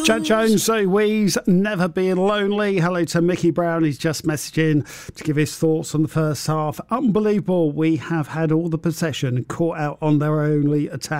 Chad Jones, Zoe Wees, Never Being Lonely. Hello to Mickey Brown. He's just messaging to give his thoughts on the first half. Unbelievable. We have had all the possession, caught out on their only attack.